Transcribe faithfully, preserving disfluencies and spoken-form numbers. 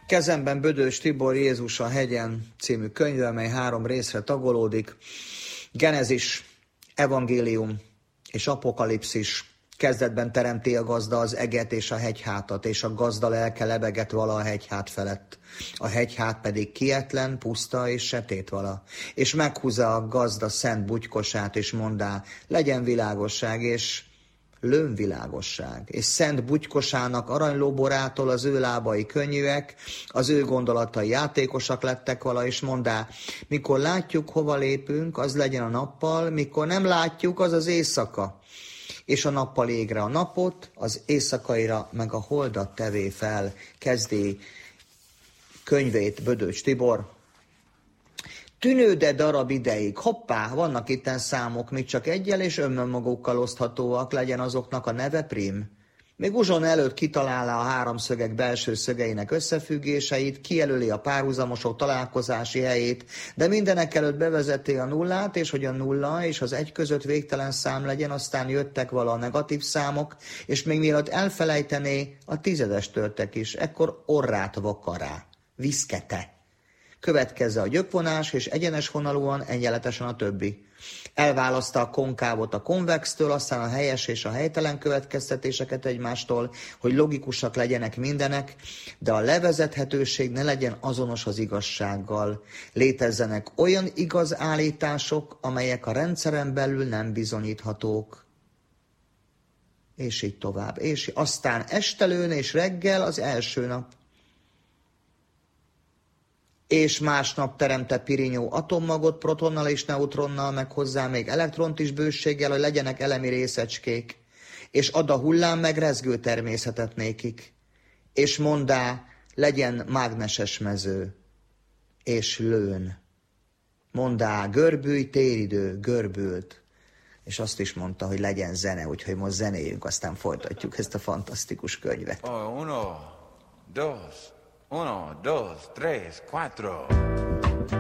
Kezemben Bödös Tibor Jézus a hegyen című könyve, mely három részre tagolódik. Genezis, evangélium és apokalipszis. Kezdetben teremti a gazda az eget és a hegyhátat, és a gazda lelke lebeget vala a hegyhát felett. A hegyhát pedig kietlen, puszta és setét vala. És meghúzza a gazda szent bugykosát, és mondá, legyen világosság, és lőn világosság. És szent bugykosának aranylóborától az ő lábai könnyűek, az ő gondolatai játékosak lettek vala, és mondá, mikor látjuk, hova lépünk, az legyen a nappal, mikor nem látjuk, az az éjszaka. És a nappal égre a napot, az éjszakaira meg a holdat tevé fel, kezdi könyvét Bödös Tibor. Tűnőde darab ideig, hoppá, vannak itten számok, még csak egyel és önmagukkal oszthatóak, legyen azoknak a neve prim. Még uzson előtt kitalálja a háromszögek belső szögeinek összefüggéseit, kijelöli a párhuzamosok találkozási helyét, de mindenek előtt bevezeti a nullát, és hogy a nulla és az egy között végtelen szám legyen, aztán jöttek vala a negatív számok, és még mielőtt elfelejtené, a tizedes törtek is, ekkor orrát vakará, viszkete. Következze a gyökvonás, és egyenes vonalúan, egyenletesen a többi. Elválaszta a konkávot a konvextől, aztán a helyes és a helytelen következtetéseket egymástól, hogy logikusak legyenek mindenek, de a levezethetőség ne legyen azonos az igazsággal. Létezzenek olyan igaz állítások, amelyek a rendszeren belül nem bizonyíthatók. És így tovább. És aztán estelőn és reggel az első nap. És másnap teremte Pirinyó atommagot protonnal és neutronnal, meg hozzá még elektront is bőséggel, hogy legyenek elemi részecskék, és ad a hullám meg rezgő természetet nékik, és mondá, legyen mágneses mező, és lőn. Mondá, görbülj, téridő, görbült, és azt is mondta, hogy legyen zene, úgyhogy most zenéjünk, aztán folytatjuk ezt a fantasztikus könyvet. Oh, uno, dos. Uno, dos, tres, cuatro.